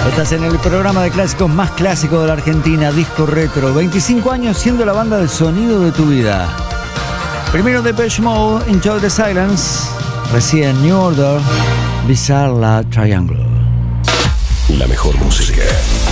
Estás en el programa de clásicos más clásico de la Argentina, Disco Retro. 25 años siendo la banda del sonido de tu vida. Primero Depeche Mode, Enjoy the Silence. Recién New Order, Bizarre La Triangle. La mejor música.